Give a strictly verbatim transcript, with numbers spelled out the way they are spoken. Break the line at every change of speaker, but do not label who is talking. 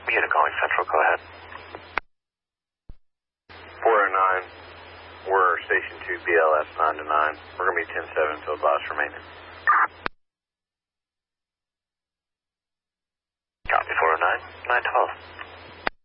Unit calling Central, go ahead.
four oh nine, we're Station two, B L S nine to nine. We're going to be ten seven, field boss for maintenance.